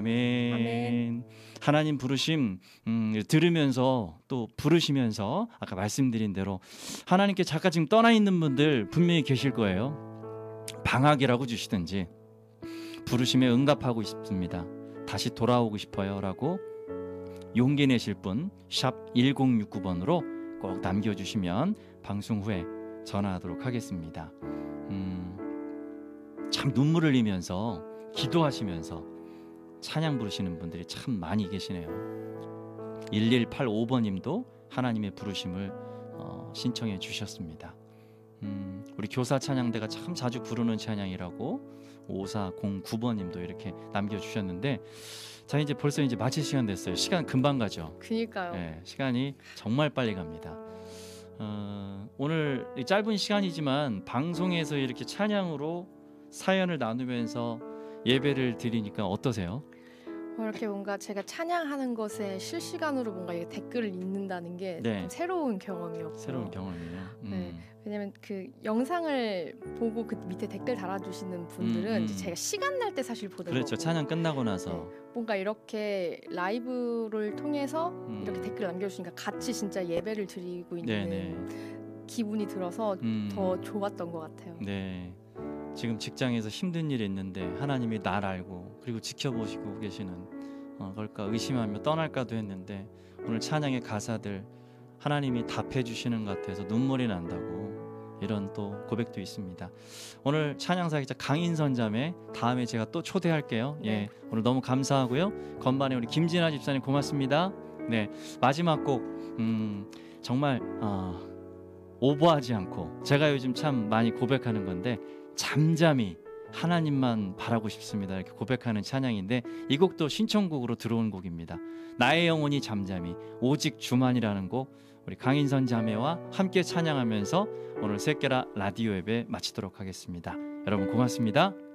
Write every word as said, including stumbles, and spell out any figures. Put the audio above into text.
아멘. 하나님 부르심 음, 들으면서 또 부르시면서 아까 말씀드린 대로 하나님께 잠깐 지금 떠나 있는 분들 분명히 계실 거예요. 방학이라고 주시든지 부르심에 응답하고 싶습니다. 다시 돌아오고 싶어요 라고 용기 내실 분 샵 일공육구 번으로 꼭 남겨주시면 방송 후에 전화하도록 하겠습니다. 음, 참 눈물 흘리면서 기도하시면서 찬양 부르시는 분들이 참 많이 계시네요. 일일팔오 번님도 하나님의 부르심을 어, 신청해 주셨습니다. 음, 우리 교사 찬양대가 참 자주 부르는 찬양이라고 오사공구 번님도 이렇게 남겨주셨는데, 자 이제 벌써 이제 마칠 시간 됐어요. 시간 금방 가죠. 그니까요. 네, 시간이 정말 빨리 갑니다. 어, 오늘 짧은 시간이지만 방송에서 이렇게 찬양으로 사연을 나누면서 예배를 드리니까 어떠세요? 어, 이렇게 뭔가 제가 찬양하는 것에 실시간으로 뭔가 이게 댓글을 읽는다는 게 네. 좀 새로운 경험이었고 새로운 경험이에요. 음. 네. 왜냐면 그 영상을 보고 그 밑에 댓글 달아주시는 분들은 음, 음. 이제 제가 시간 날 때 사실 보는 그렇죠. 거고 찬양 끝나고 나서 네. 뭔가 이렇게 라이브를 통해서 음. 이렇게 댓글 남겨주시니까 같이 진짜 예배를 드리고 있는 네네. 기분이 들어서 음. 더 좋았던 것 같아요. 네. 지금 직장에서 힘든 일이 있는데 하나님이 날 알고 그리고 지켜보시고 계시는 어, 걸까 의심하며 떠날까도 했는데 오늘 찬양의 가사들 하나님이 답해 주시는 것 같아서 눈물이 난다고 이런 또 고백도 있습니다. 오늘 찬양사 기자 강인선 자매 다음에 제가 또 초대할게요. 네. 예, 오늘 너무 감사하고요. 건반에 우리 김진아 집사님 고맙습니다. 네, 마지막 곡 음, 정말 어, 오버하지 않고 제가 요즘 참 많이 고백하는 건데 잠잠히 하나님만 바라고 싶습니다 이렇게 고백하는 찬양인데 이 곡도 신청곡으로 들어온 곡입니다. 나의 영혼이 잠잠히 오직 주만이라는 곡 우리 강인선 자매와 함께 찬양하면서 오늘 새끼라 라디오 예배 마치도록 하겠습니다. 여러분 고맙습니다.